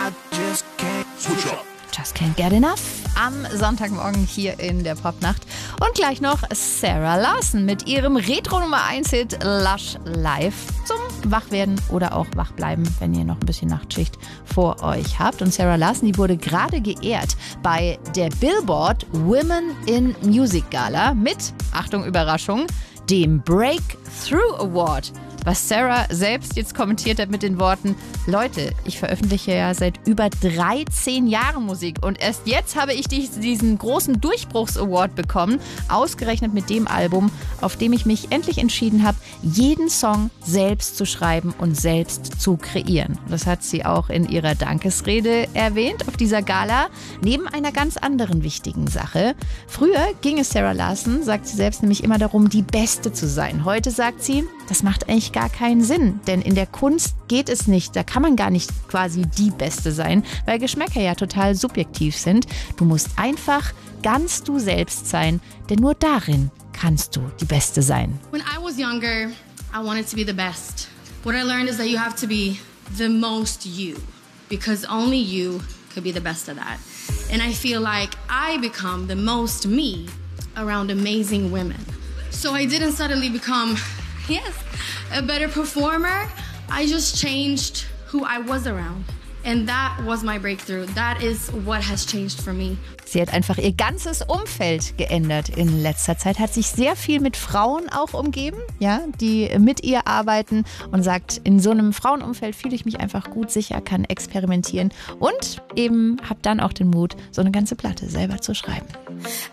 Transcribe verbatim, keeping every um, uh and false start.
Just Can't Get Enough am Sonntagmorgen hier in der Popnacht. Und gleich noch Sarah Larsson mit ihrem Retro-Nummer eins Hit Lush Live zum Wachwerden oder auch Wachbleiben, wenn ihr noch ein bisschen Nachtschicht vor euch habt. Und Sarah Larsson, die wurde gerade geehrt bei der Billboard Women in Music Gala mit, Achtung Überraschung, dem Breakthrough Award. Was Sarah selbst jetzt kommentiert hat mit den Worten: Leute, ich veröffentliche ja seit über dreizehn Jahren Musik und erst jetzt habe ich diesen großen Durchbruchs-Award bekommen, ausgerechnet mit dem Album, auf dem ich mich endlich entschieden habe, jeden Song selbst zu schreiben und selbst zu kreieren. Das hat sie auch in ihrer Dankesrede erwähnt auf dieser Gala, neben einer ganz anderen wichtigen Sache. Früher ging es Sarah Larsson, sagt sie selbst, nämlich immer darum, die Beste zu sein. Heute sagt sie, das macht eigentlich gar keinen Sinn, denn in der Kunst geht es nicht, da kann man gar nicht quasi die Beste sein, weil Geschmäcker ja total subjektiv sind. Du musst einfach ganz du selbst sein, denn nur darin kannst du die Beste sein. When I was younger, I wanted to be the best. What I learned is that you have to be the most you, because only you could be the best of that. And I feel like I become the most me around amazing women. So I didn't suddenly become Yes, a better performer. I just changed who I was around. And that was my breakthrough. That is what has changed for me. Sie hat einfach ihr ganzes Umfeld geändert in letzter Zeit, hat sich sehr viel mit Frauen auch umgeben, ja, die mit ihr arbeiten und sagt, in so einem Frauenumfeld fühle ich mich einfach gut, sicher, kann experimentieren und eben habe dann auch den Mut, so eine ganze Platte selber zu schreiben.